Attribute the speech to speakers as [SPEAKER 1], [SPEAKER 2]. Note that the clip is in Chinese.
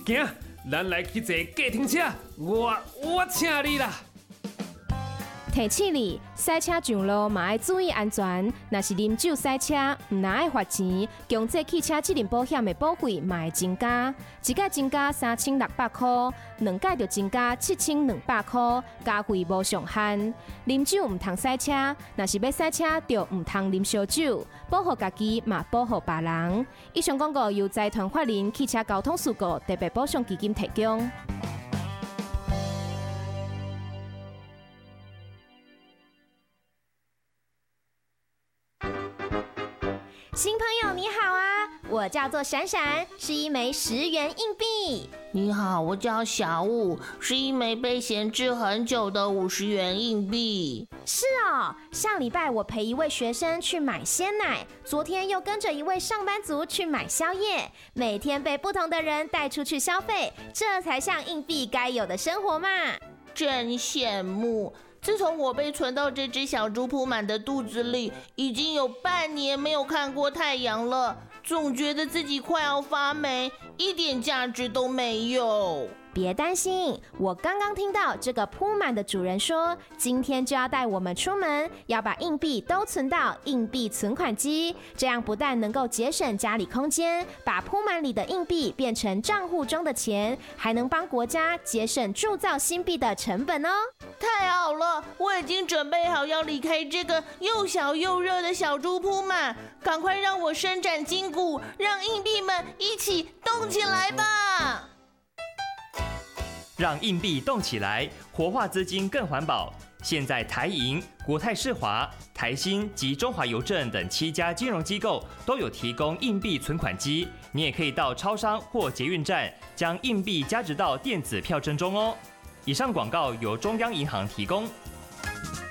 [SPEAKER 1] 行，咱来去坐计程车，我请你啦。
[SPEAKER 2] 提醒你，赛车上路嘛要注意安全。若是啉酒赛车，唔但爱罚钱，强制汽车责任保险的保费嘛会增加，一届增加3600块，两届就增加7200块，加费无上限。啉酒唔通赛车，若是要赛车就唔通啉烧酒，保护家己嘛保护别人。以上广告由财团法人汽车交通事故特别保障基金提供。新朋友你好啊，我叫做闪闪，是一枚10元硬币。
[SPEAKER 3] 你好，我叫小五，是一枚被闲置很久的50元硬币。
[SPEAKER 2] 是哦，上礼拜我陪一位学生去买鲜奶，昨天又跟着一位上班族去买宵夜，每天被不同的人带出去消费，这才像硬币该有的生活嘛。
[SPEAKER 3] 真羡慕。自从我被存到这只小猪铺满的肚子里，已经有半年没有看过太阳了，总觉得自己快要发霉，一点价值都没有。
[SPEAKER 2] 别担心，我刚刚听到这个铺满的主人说，今天就要带我们出门，要把硬币都存到硬币存款机，这样不但能够节省家里空间，把铺满里的硬币变成账户中的钱，还能帮国家节省铸造新币的成本哦。
[SPEAKER 3] 太好了，我已经准备好要离开这个又小又热的小猪铺满，赶快让我伸展筋骨，让硬币们一起动起来吧！
[SPEAKER 4] 让硬币动起来，活化资金更环保。现在台银、国泰世华、台新及中华邮政等7家金融机构都有提供硬币存款机，你也可以到超商或捷运站将硬币加值到电子票证中哦。以上广告由中央银行提供。